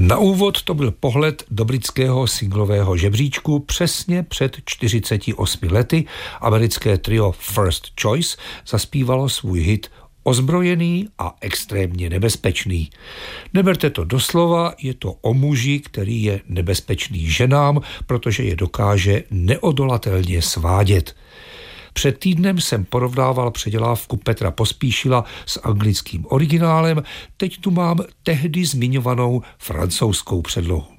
Na úvod to byl pohled do britského singlového žebříčku. Přesně před 48 lety americké trio First Choice zaspívalo svůj hit Ozbrojený a extrémně nebezpečný. Neberte to doslova, je to o muži, který je nebezpečný ženám, protože je dokáže neodolatelně svádět. Před týdnem jsem porovnával předělávku Petra Pospíšila s anglickým originálem, teď tu mám tehdy zmiňovanou francouzskou předlohu.